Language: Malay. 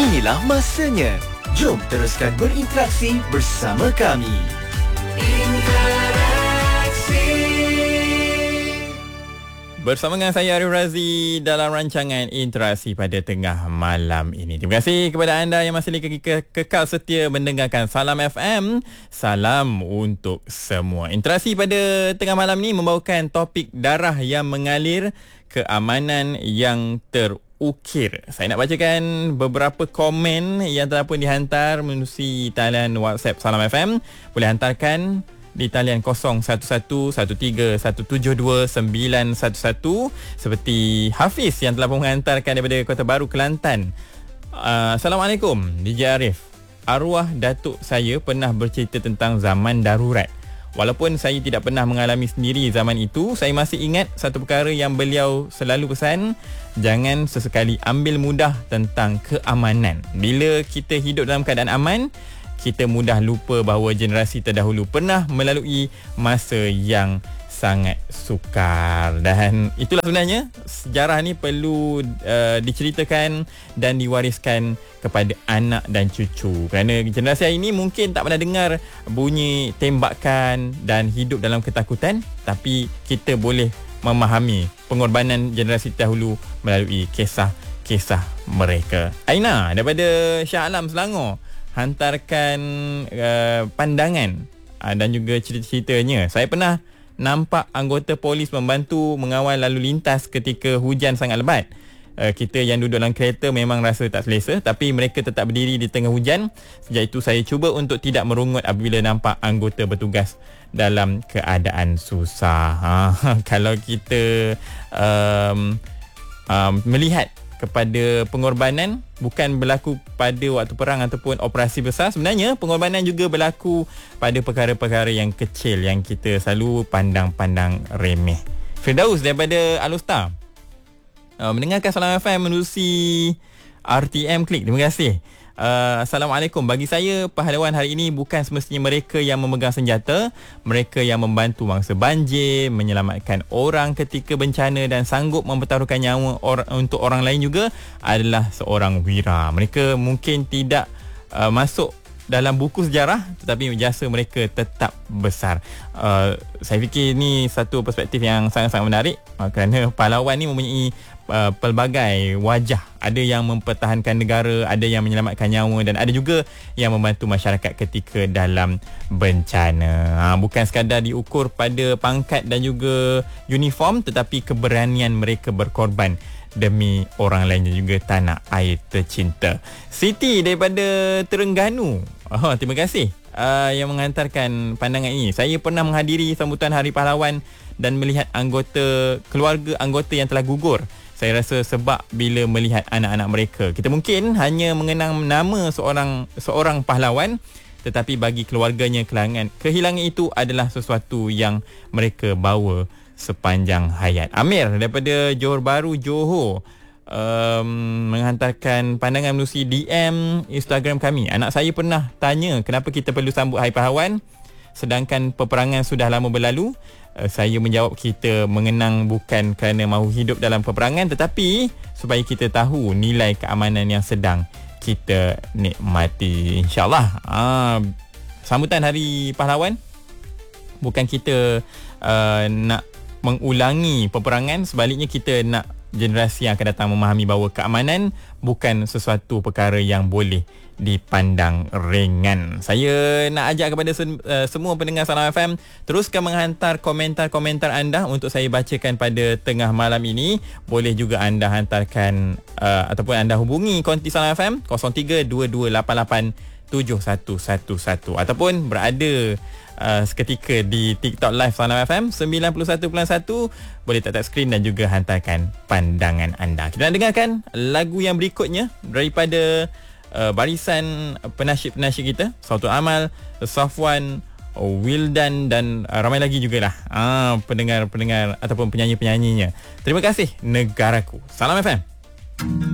Inilah masanya. Jom teruskan berinteraksi bersama kami. Bersama dengan saya Arif Razi dalam rancangan Interaksi pada tengah malam ini. Terima kasih kepada anda yang masih kekal setia mendengarkan Salam FM. Salam untuk semua. Interaksi pada tengah malam ini membawakan topik darah yang mengalir, keamanan yang terukir. Saya nak bacakan beberapa komen yang telah pun dihantar melalui talian WhatsApp Salam FM. Boleh hantarkan di talian 011131729111 seperti Hafiz yang telah menghantarkan daripada Kota Baru, Kelantan. Assalamualaikum DJ Arif. Arwah datuk saya pernah bercerita tentang zaman darurat. Walaupun saya tidak pernah mengalami sendiri zaman itu, saya masih ingat satu perkara yang beliau selalu pesan, jangan sesekali ambil mudah tentang keamanan. Bila kita hidup dalam keadaan aman, kita mudah lupa bahawa generasi terdahulu pernah melalui masa yang sangat sukar. Dan itulah sebenarnya sejarah ni perlu diceritakan dan diwariskan kepada anak dan cucu. Kerana generasi hari ini mungkin tak pernah dengar bunyi tembakan dan hidup dalam ketakutan, tapi kita boleh memahami pengorbanan generasi terdahulu melalui kisah-kisah mereka. Aina daripada Shah Alam, Selangor, hantarkan pandangan dan juga cerita-ceritanya. Saya pernah nampak anggota polis membantu mengawal lalu lintas ketika hujan sangat lebat. Kita yang duduk dalam kereta memang rasa tak selesa, tapi mereka tetap berdiri di tengah hujan. Sejak itu saya cuba untuk tidak merungut apabila nampak anggota bertugas dalam keadaan susah. Kalau kita melihat kepada pengorbanan bukan berlaku pada waktu perang ataupun operasi besar, sebenarnya pengorbanan juga berlaku pada perkara-perkara yang kecil yang kita selalu pandang-pandang remeh. Firdaus daripada Alustar, mendengarkan Salam FM menerusi RTM Klik. Terima kasih. Assalamualaikum. Bagi saya, pahlawan hari ini bukan semestinya mereka yang memegang senjata, mereka yang membantu mangsa banjir, menyelamatkan orang ketika bencana dan sanggup mempertaruhkan nyawa untuk orang lain juga adalah seorang wira. Mereka mungkin tidak masuk dalam buku sejarah, tetapi jasa mereka tetap besar. Saya fikir ini satu perspektif yang sangat-sangat menarik, kerana pahlawan ni mempunyai pelbagai wajah. Ada yang mempertahankan negara, ada yang menyelamatkan nyawa, dan ada juga yang membantu masyarakat ketika dalam bencana. Bukan sekadar diukur pada pangkat dan juga uniform, tetapi keberanian mereka berkorban demi orang lain dan juga tanah air tercinta. Siti daripada Terengganu, terima kasih yang menghantarkan pandangan ini. Saya pernah menghadiri sambutan Hari Pahlawan dan melihat keluarga anggota yang telah gugur. Saya rasa sebab bila melihat anak-anak mereka, kita mungkin hanya mengenang nama seorang pahlawan, tetapi bagi keluarganya kehilangan itu adalah sesuatu yang mereka bawa sepanjang hayat. Amir daripada Johor Bahru, Johor, menghantarkan pandangan melalui DM Instagram kami. Anak saya pernah tanya kenapa kita perlu sambut Hari Pahlawan sedangkan peperangan sudah lama berlalu. Saya menjawab, kita mengenang bukan kerana mahu hidup dalam peperangan, tetapi supaya kita tahu nilai keamanan yang sedang kita nikmati. InsyaAllah sambutan Hari Pahlawan bukan kita nak mengulangi peperangan, sebaliknya kita nak generasi yang akan datang memahami bahawa keamanan bukan sesuatu perkara yang boleh dipandang ringan. Saya nak ajak kepada semua pendengar Salam FM, teruskan menghantar komentar-komentar anda untuk saya bacakan pada tengah malam ini. Boleh juga anda hantarkan ataupun anda hubungi konti Salam FM 0322887111 ataupun berada seketika di TikTok Live Salam FM 91.1. Boleh tap skrin dan juga hantarkan pandangan anda. Kita nak dengarkan lagu yang berikutnya daripada barisan penasyid-penasyid kita, Sautul Amal, Safwan, Wildan dan ramai lagi jugalah pendengar-pendengar ataupun penyanyi-penyanyinya. Terima kasih negaraku. Salam FM.